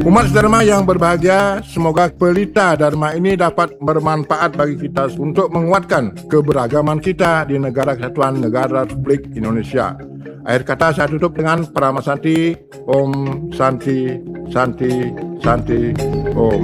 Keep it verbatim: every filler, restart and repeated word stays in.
Umat Dharma yang berbahagia, semoga pelita Dharma ini dapat bermanfaat bagi kita untuk menguatkan keberagaman kita di Negara Kesatuan Negara Republik Indonesia. Akhir kata saya tutup dengan Paramasanti. Om Santi, Santi, Santi, Om.